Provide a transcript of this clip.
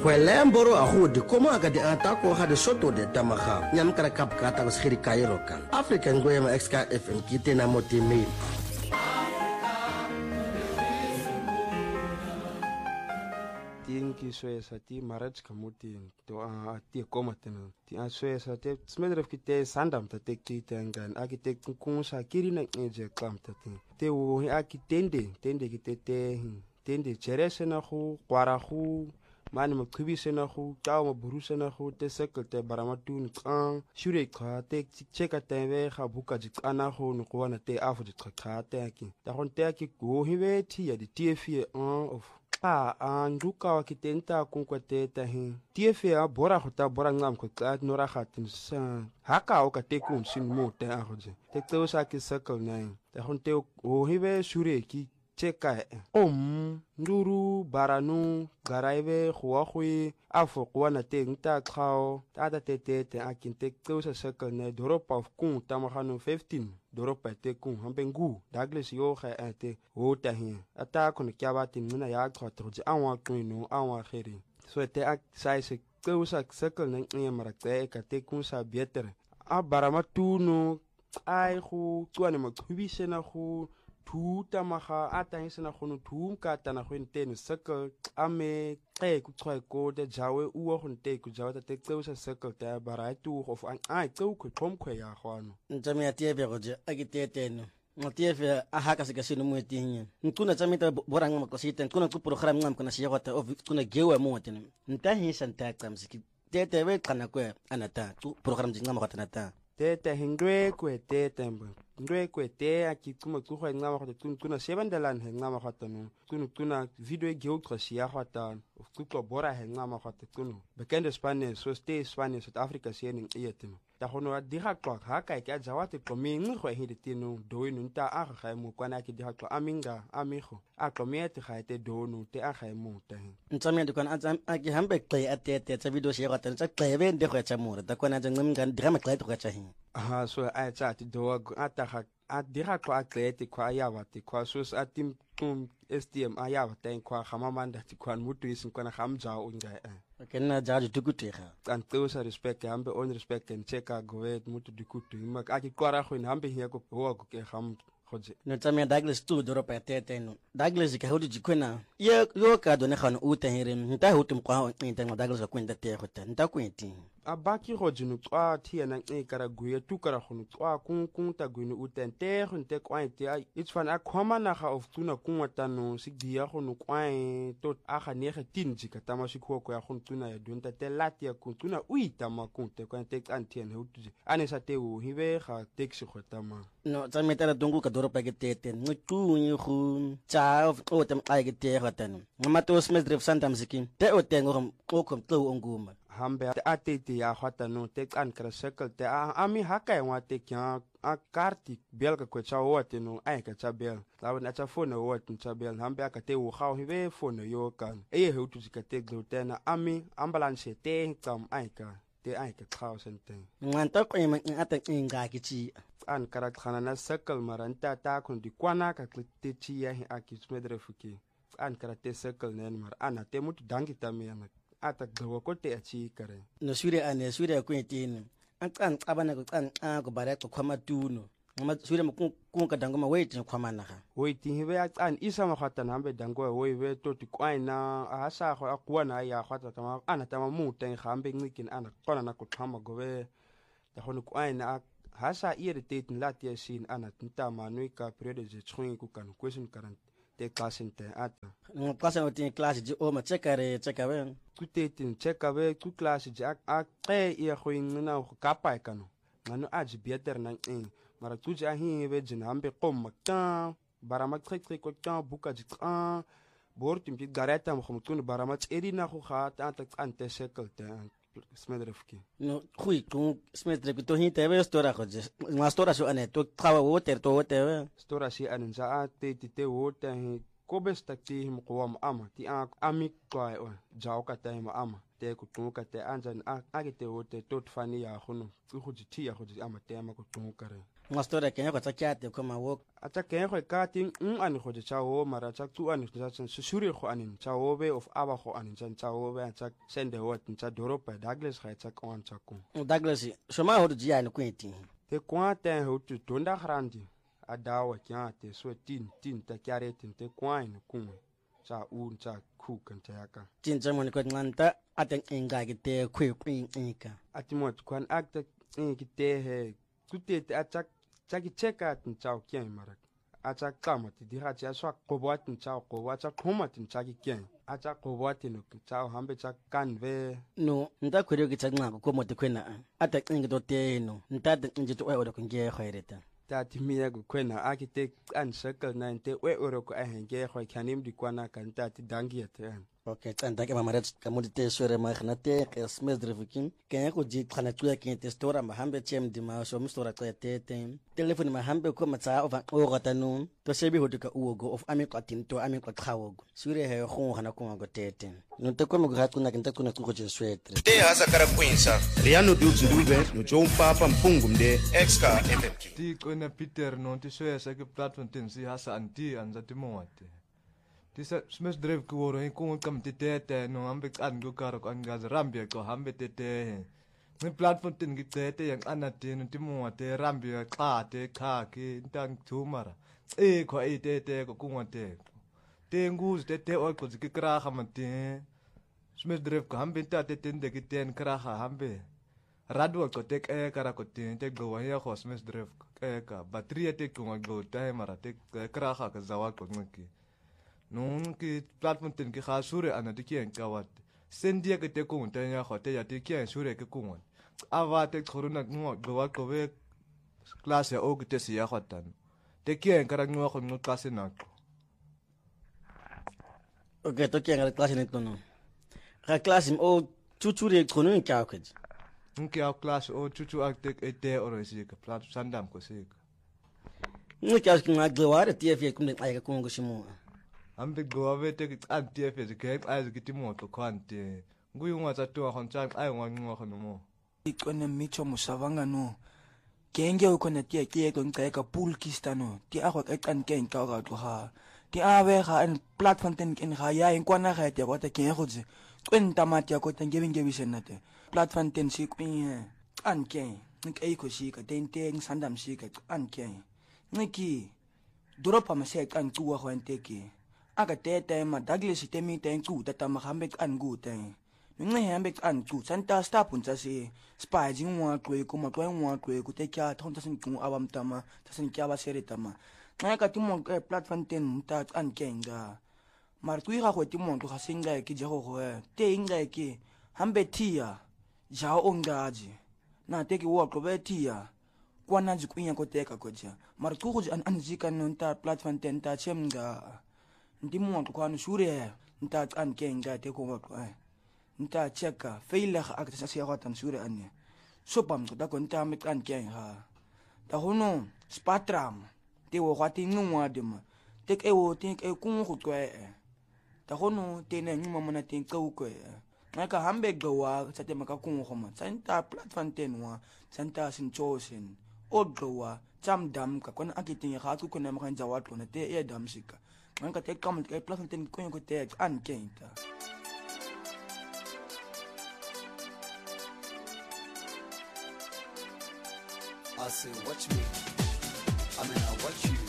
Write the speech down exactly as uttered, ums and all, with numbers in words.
Kwelemboro ahudi komo agadi atako hade soto de tamaha. Nyam kara kap kata ko schiri kairo kan. African goyama X K F M kite na moti mail. Tinki soesa ti maraj kamuti to a ti komatena ti a soesa te smedref kite sandam ta te kite ngan architect kunsa kirina nje klamta te te wo akitende tende kite te tende cheresena khu kwara khu mani makubisena khu taw maburusena khu te sekelte baramatun kan shure kha te cheka tebe kha buka jikana khu no kwana te afu jikha te ki ta hon te ki go hiwe ti ya di T F one of a anduka wa kitenta kunkwate tahi T F a bora khota bora ngam ko ka nora khatin sa haka o ka te kun sin mo te a hoje te to sa ki circle nine ta hon te o hiwe shure ki cheka om nduru baranu garaibe khwa khwi afo kwana te nta khao tata te te te akin te to sa circle ne drop of kun tamahanu fifteen drop te kun hambengu Douglas yo kha ate o tahi ata kun kyaba tin na ya khotro anwa kuno anwa khiri so te ak sai se to sa circle ne nyamara te ka te kun sa better a baramatu no ai khu tswane makhubisena khu tuta maga atahisena gono tuumka tana gwentene circle ame ke kutswa ko de jawe uo gonte ku jawe te tseosa circle ta baraitu of an ai tso ku thomkhwe ya gwano ntame ya tiebe go je akiteteno ngotieve ahaka sika sino muetinye ntuna tsamita borang makosita ntuna ku program ngam kana siya gota of tuna gewe muetene ntahi santa tsamsiki tetebe kana kwe anata tu program ngam gota ta tete hindwe kwe tete mbo ndwe kwe te aki kuma kukhwa ngama khata tun tuna sebandalan he ngama khata no tunu tuna video geo khosia khata of kuko bora he ngama khata tunu bekende Spanish so stay Spanish South Africa siening iyetino ta hono diha kwa haka ke ajawate komi ngkhwe hide tinu doinu nta a ga mu kwana ke diha kwa aminga amikho a komete ga te donu te a ga mu te ntsame ndikwana atsam aki hambe hle atete tsa video share khata tsa qebe ndi khwa tsa mura ta kwana ngam ngan drama qait khwa tsa hin aha so a tsa ti do ata ga a diha kwa qait kwa ya wate kwa so atim tum S T M ayaba ten kwa khamamanda ti kwa mutu isin kwa khamja unga eh kenna jaaju dukutega kan tosa respect hambe on respect en cheka goet mutu dikutu mak aki kwara khoin hambe hiya ko ho ko ke kham khoje no tsamia Douglas tu doro patete no Douglas ke hodi jikwena ye yo ka done khano uta hirin nta hutum kwa nta Douglas ka kwenda te khota nta kwenti abaki hojinu kwa tia na ngikara guye tukara khunu kwa kun kun ta guinu utente khunte kwa tia it's fan akhoma na ga of tuna kunwata no sigdia khunu kwa to aga nege tinji ka tama sikho ko ya khunu tuna ya donta te latia kun tuna uita makunte kwa te antien hutu ane sa te u hibe ga teksi khotama no tsameta dongu ka doro pakete ngitu nyi khu cha of o tem ai ke te khotano ngamato smedref santamsiki te o tengo ko kom to onguma hambe atete ya khata no te kan kra circle te ami haka wa te kya a karti belga ko cha wote no ai ka cha bel lawa na cha phone wote cha bel hambe aka te wo khaw hibe phone yo kan e he utu ka te glutena ami ambulance te tam ai ka te ai ka khaw sente nganta ko ima ata inga kichi an kara khana na circle maranta ta kun di kwana ka te chi ya aki smedre fuki an kara te circle nen mar ana te mutu dangi tamena ata gawa kote achi kare no sure ane sure ko yetini ancan abana ko can a ko bare ko khama tuno ngama sure mo kun ka dango ma wait khama na ga wait hibe an isa ma khata nambe dango we we to ti kwaina a sa go akwana ya khata tama ana tama mu ten khambe ngikin ana kona na ko khama go we ta hono kwaina ha sa irritate latia sin ana tinta manui ka periode je tshwing ku kan question karant te klasinte ata no klase o tin klase ji o ma chekare chekawe kutetin chekawe ku klase ji a ke ia khoin na ko kapa kanu ngano aji beter na en mara tuja hi be jin hambe qom ta barama trek ko ta buka ji ta bortim bi gareta mo khumtun barama erina ko kha ta ta ante sekel ta smedrefki no khui tu smedrefki to hi tebe stora ko je ma stora so ane to thawa woter to woter stora si anen za a te te te woter hi ko besta ti him ko am ama ti a ami kwai o jaw ka ta him ama te ku tu ka te anjan a a te woter tot fani ya khono ku khu ji ti ya khu ji ama te ama ku tu kare ngastora kenya kwa tsakyate koma wok ata ke go ka ting ng an go tsa ho mara tsa tu an tsa tsa suri go anin tsa hobe of aba go anin tsa tsa hobe tsa sende wat tsa doropa Douglas ga tsa kon tsa kon Douglas shoma ho di yana kweti te kwa te ho tu donda grandi adawa kya te so tin tin ta kyare tin te kwa in kun tsa un tsa ku kan ta yaka tin tsa mon ko nganta aten inga ki te kwe kwin inka atimot kwan akta ki te he tutte tsa tsa ki cheka tin tsa kya mara acha kama ti dira cha swa qobwat ntsa qobwa tsa khoma tin tsa ki kya acha qobwat no tsa hambe tsa kanve no nta khwere ki tsa ngako ko mote khwena ata inga to te no nta de inje to oyo ko nge khwereta tati miya go kwena architect an circle nine we oro ko ahenge go khanim di kwana kan tati dangi ete okay tsanda ke mamaret ka modite sore ma khana te ke smes drivikin ke ko ji khana tsuya ke te stora ma hambe chem di ma so mstora ka te te telefoni ma hambe ko matsa over o gata no to sebi ho ka uogo of ami ka tinto ami ka khawogo sure he go khana ko go te te no te ko mo ga tsuna ke nta tsuna go je swetre te hasa kara kwinsa riano duzuluve no jompapa mpungumde exka F M Q ti kona Peter no ti soya sa ke platform tin si hasa anti anza ti moate ti sa smes drive ko ro ko kam ti te te no ambe kan go karo kan gaz rambe ko hambe te te ni platform tin ki te te yang anati no ti moate rambe xa te kha ki ntang thumara e ko e te te ko kungote te nguz te te o ko ki kra khamate smes drive ko hambe ta te ten de ki ten kra hambe radwa ko tek e kara ko tin te go ya ko smes drive e ka battery te ko go timer te kra kha ka zawa ko ngki nun ki platform tin ki kha sure ana te ki en kawat sendia ke te ko ta ya ko te ya te ki en sure ke ko ava te khoruna ngo go ko ve class ya o te si ya khatan te ki en kara ngo ko no class na ko okay to ki en class ni to no ka class o chuchure khonu ka ko nki au class o chuchu aktek ete oro si ka plat sandam ko si ni ka ki ma glawar ti fe kum ni ay ka ko shimo ambe go ave te ki an ti fe ke ay ki timo to kwante nguyu ngwa tsa to khon tsa ay ngwa ngwa khono mo ikona micho musavanga no kenge u kona ti ke ko nka ka pool kistano ti a go ka kan ke nka ga to ha ti ave ga en platform ten ken ga ya en kwana ga te go ta ke go tse kwenta matia ko tan giving give senate platform ten si kwin an ke nik ay ko si ka ten ten sandam si ka an ke niki dropa ma se kan tuwa ho anteke aga te te ma Douglas te mi te ku ta ta ma hambe an gu te ngi hambe an ku santa stop un ta si spy jing wa ko ko ma ko wa ko ko te kya thon ta sin ku abam ta ma ta sin kya ba sere ta ma ngai ka timo platform ten ta an ke nga mar tu ga go timo to ga singa ke je go go te inga ke hambe tia ja ongaji na te ki wa ko be tia kwana ji kunya ko te ka ko ja mar tu go an an ji kan non ta platform ten ta chem nga ndimo to kwano shure nta an ke nga te ko wa ko nta cheka feile ga akta sa ya tan shure an so pam ko da ko nta me kan ke ha ta hono spatram te wo ga ti ngwa de ma te ke wo te ke ku go ko ta hono te ne ngwa mona te ko ko ngaka hambe gowa sa te maka ku go ma santa platform ten wa santa sin chosen odgowa cham dam ka kon akitin ga ku ko na maka jawa to na te e dam sika ngaka te kam te platform ten ko ko te an kenta I say watch me, I mean I watch you.